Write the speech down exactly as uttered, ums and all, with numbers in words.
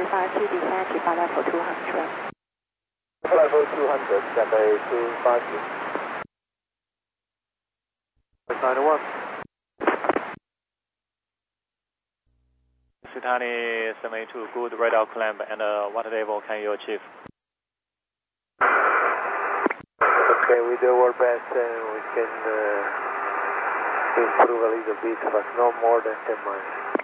five two descend to five level two hundred. Level two hundred, Cathay two five two. nine one. Sutani seven eight two, good radar climb, and uh, what level can you achieve? Okay, we do our best and we can uh, improve a little bit, but no more than ten miles.